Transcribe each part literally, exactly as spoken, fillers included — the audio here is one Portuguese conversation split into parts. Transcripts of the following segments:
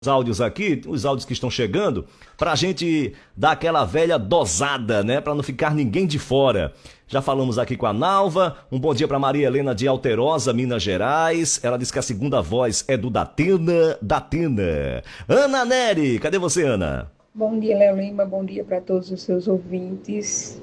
áudios aqui, os áudios que estão chegando, para a gente dar aquela velha dosada, né? Para não ficar ninguém de fora. Já falamos aqui com a Nalva. Um bom dia para Maria Helena de Alterosa, Minas Gerais. Ela disse que a segunda voz é do Datena, Datena. Ana Nery, cadê você, Ana? Bom dia, Léo Lima. Bom dia para todos os seus ouvintes.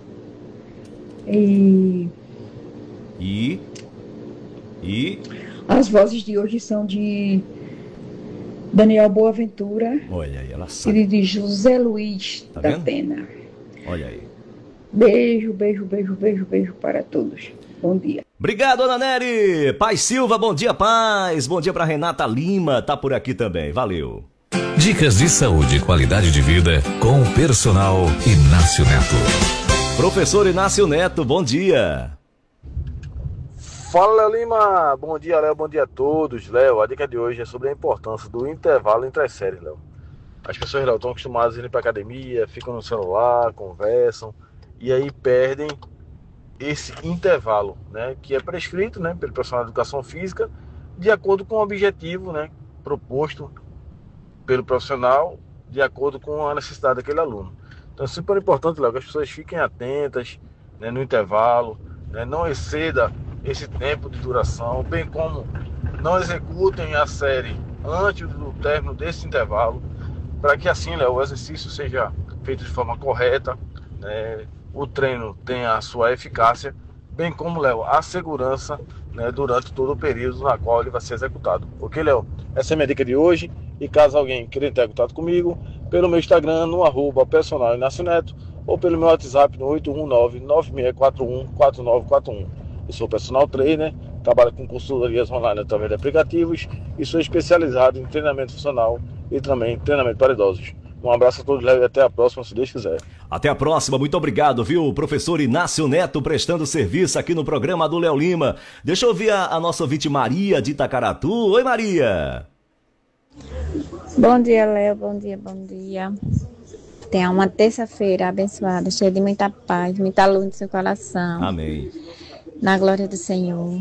E... E... E... As vozes de hoje são de Daniel Boaventura. Olha aí, ela sabe. E de José Luiz Tá da vendo? Atena. Olha aí. Beijo, beijo, beijo, beijo, beijo para todos. Bom dia. Obrigado, Ana Nery. Paz Silva, bom dia, paz. Bom dia para Renata Lima, tá por aqui também. Valeu. Dicas de saúde e qualidade de vida com o personal Inácio Neto. Professor Inácio Neto, bom dia. Fala, Léo Lima. Bom dia, Léo. Bom dia a todos. Léo, a dica de hoje é sobre a importância do intervalo entre as séries, Léo. As pessoas, Léo, estão acostumadas a ir para academia, ficam no celular, conversam e aí perdem esse intervalo, né, que é prescrito, né, pelo profissional de educação física, de acordo com o objetivo, né, proposto pelo profissional, de acordo com a necessidade daquele aluno. Então é super importante, Léo, que as pessoas fiquem atentas, né, no intervalo, né, não exceda esse tempo de duração, bem como não executem a série antes do término desse intervalo, para que assim, Léo, o exercício seja feito de forma correta, né, o treino tenha a sua eficácia, bem como, Léo, a segurança, né, durante todo o período na qual ele vai ser executado. Ok, Léo? Essa é a minha dica de hoje, e caso alguém queira entrar em contato comigo, pelo meu Instagram, no arroba personal Inácio Neto, ou pelo meu WhatsApp no oito um nove, nove seis quatro um, quatro nove quatro um. Eu sou personal trainer, trabalho com consultorias online através de aplicativos e sou especializado em treinamento funcional e também treinamento para idosos. Um abraço a todos e até a próxima, se Deus quiser. Até a próxima, muito obrigado, viu? Professor Inácio Neto prestando serviço aqui no programa do Léo Lima. Deixa eu ouvir a, a nossa ouvinte Maria de Itacaratu. Oi, Maria! Bom dia, Léo. Bom dia, bom dia. Tenha uma terça-feira abençoada, cheia de muita paz, muita luz no seu coração. Amém. Na glória do Senhor.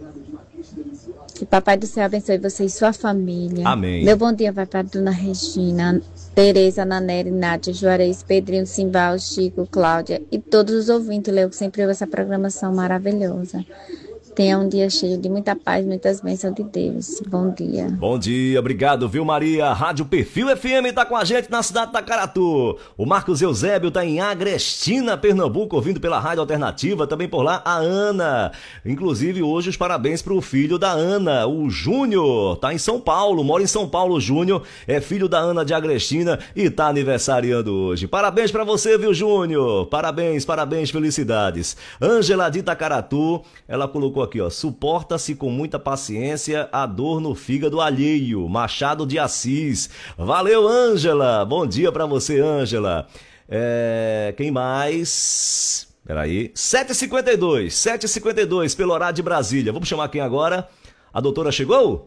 Que Papai do Céu abençoe você e sua família. Amém. Meu bom dia vai para a Dona Regina, Tereza, Naneri, Nádia, Juarez, Pedrinho, Simbal, Chico, Cláudia e todos os ouvintes, Leo, que sempre ouve essa programação maravilhosa. Tenha um dia cheio de muita paz, muitas bênçãos de Deus. Bom dia. Bom dia, obrigado, viu, Maria? Rádio Perfil F M tá com a gente na cidade de Itacaratu. O Marcos Eusébio tá em Agrestina, Pernambuco, ouvindo pela Rádio Alternativa. Também por lá a Ana. Inclusive, hoje os parabéns pro filho da Ana, o Júnior. Tá em São Paulo, mora em São Paulo, o Júnior. É filho da Ana de Agrestina e tá aniversariando hoje. Parabéns pra você, viu, Júnior? Parabéns, parabéns, felicidades. Ângela de Itacaratu, ela colocou aqui, ó, suporta-se com muita paciência a dor no fígado alheio. Machado de Assis. Valeu, Ângela. Bom dia pra você, Ângela. É, quem mais? Peraí. sete e cinquenta e dois. sete e cinquenta e dois pelo horário de Brasília. Vamos chamar quem agora? A doutora chegou?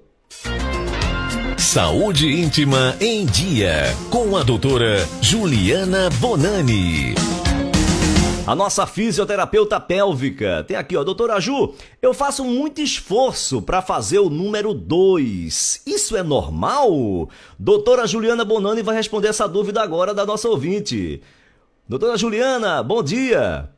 Saúde íntima em dia, com a doutora Juliana Bonani. A nossa fisioterapeuta pélvica. Tem aqui, ó, doutora Ju, eu faço muito esforço para fazer o número dois. Isso é normal? Doutora Juliana Bonani vai responder essa dúvida agora da nossa ouvinte. Doutora Juliana, bom dia.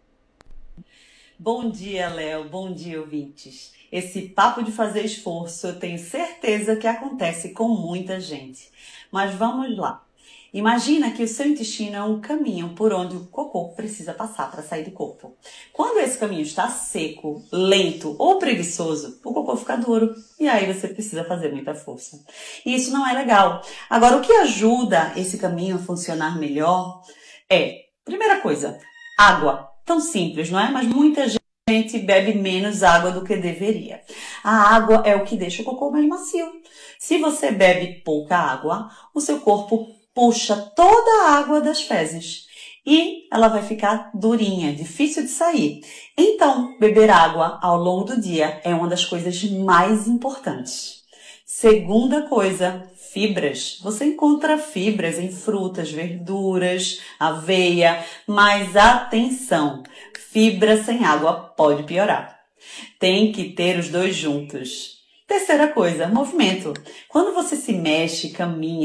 Bom dia, Léo. Bom dia, ouvintes. Esse papo de fazer esforço, eu tenho certeza que acontece com muita gente. Mas vamos lá. Imagina que o seu intestino é um caminho por onde o cocô precisa passar para sair do corpo. Quando esse caminho está seco, lento ou preguiçoso, o cocô fica duro e aí você precisa fazer muita força. E isso não é legal. Agora, o que ajuda esse caminho a funcionar melhor é, primeira coisa, água. Tão simples, não é? Mas muita gente bebe menos água do que deveria. A água é o que deixa o cocô mais macio. Se você bebe pouca água, o seu corpo puxa toda a água das fezes e ela vai ficar durinha, difícil de sair. Então, beber água ao longo do dia é uma das coisas mais importantes. Segunda coisa, fibras. Você encontra fibras em frutas, verduras, aveia, mas atenção, fibra sem água pode piorar. Tem que ter os dois juntos. Terceira coisa, movimento. Quando você se mexe, caminha,